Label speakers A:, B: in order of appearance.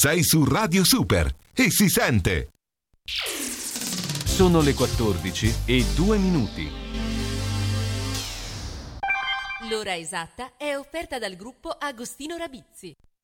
A: Sei su Radio Super e si sente.
B: Sono le 14:02.
C: L'ora esatta è offerta dal gruppo Agostino Rabizzi.